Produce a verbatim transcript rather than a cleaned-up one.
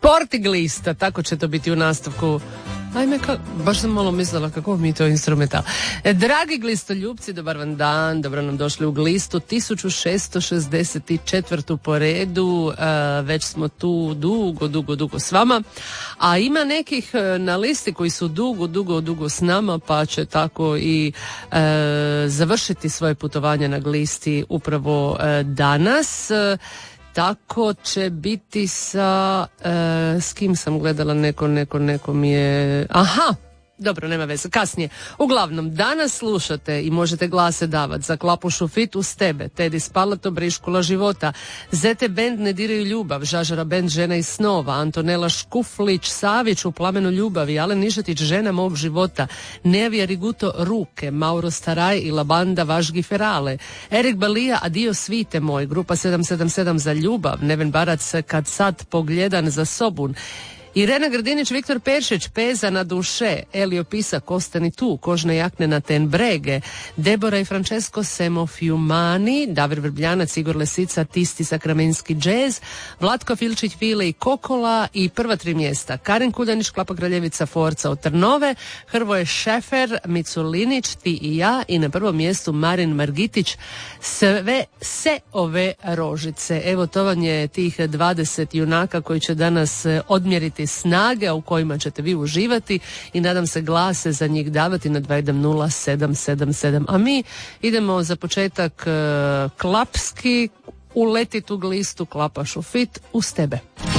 Sporting lista, tako će to biti u nastavku. Ajme, ka, baš sam malo mislila kako mi to instrumental. E, dragi glistoljupci, dobar vam dan, dobro nam došli u Glistu, tisuću šesto šezdeset četvrtu po redu, e, već smo tu dugo, dugo, dugo s vama, a ima nekih na listi koji su dugo, dugo, dugo s nama, pa će tako i e, završiti svoje putovanje na Glisti upravo e, danas. E, Tako će biti sa, e, s kim sam gledala, neko, neko, neko mi je, aha, dobro, nema veze, kasnije. Uglavnom, danas slušate i možete glase davati za Klapušu Fit uz tebe, Tedi Spalato, Briškula života, Zete Bend Ne diraju ljubav, Žažara Bend Žena iz snova, Antonela Škuflić Savić u Plamenu ljubavi, Alen Nišetić Žena mog života, Nevija Riguto Ruke, Mauro Staraj i Labanda Važgi Ferale, Erik Balija Adio svite moj, Grupa sedam sedam sedam za ljubav, Neven Barac Kad sad pogledan za sobun, Irena Grdinić, Viktor Peršić, Peza na duše, Elio Pisak, Ostani tu, Kožne jakne na ten brege, Debora i Francesco Semo Fiumani, Davor Vrbljanac, Igor Lesica, Tisti Sakramenski džez, Vlatko Filčić, File i Kokola i prva tri mjesta, Karen Kuljanić, Klapa Kraljevica, Forca od Trnove, Hrvoje Šefer, Miculinić, Ti i ja i na prvom mjestu Marin Margitić, Sve se ove rožice. Evo, to vam je tih dvadeset junaka koji će danas odmjeriti snage u kojima ćete vi uživati i nadam se glase za njih davati na dva jedan nula sedam sedam sedam. A mi idemo za početak uh, klapski uletit u Glistu, Klapašu Fit uz tebe.